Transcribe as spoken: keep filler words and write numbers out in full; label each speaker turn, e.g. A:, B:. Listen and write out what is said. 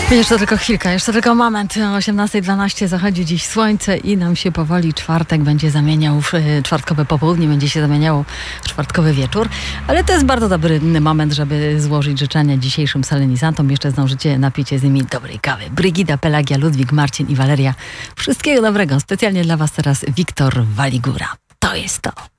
A: Jeszcze tylko chwilkę, jeszcze tylko moment. O osiemnasta dwanaście zachodzi dziś słońce i nam się powoli czwartek będzie zamieniał w czwartkowe popołudnie, będzie się zamieniało w czwartkowy wieczór. Ale to jest bardzo dobry moment, żeby złożyć życzenia dzisiejszym solenizantom. Jeszcze zdążycie napić z nimi dobrej kawy. Brygida, Pelagia, Ludwik, Marcin i Waleria. Wszystkiego dobrego. Specjalnie dla was teraz Wiktor Waligura. To jest to.